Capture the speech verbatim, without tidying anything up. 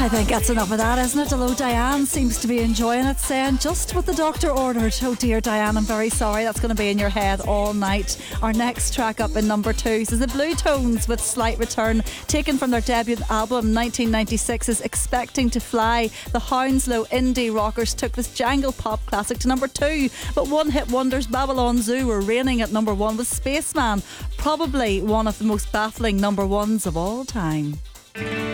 I think that's enough of that, isn't it? Although Diane seems to be enjoying it, saying just what the doctor ordered. Oh dear, Diane, I'm very sorry. That's going to be in your head all night. Our next track up in number two is the Blue Tones with Slight Return, taken from their debut album nineteen ninety-six's Expecting to Fly. The Hounslow indie rockers took this jangle pop classic to number two, but one-hit wonders Babylon Zoo were reigning at number one with Spaceman, probably one of the most baffling number ones of all time.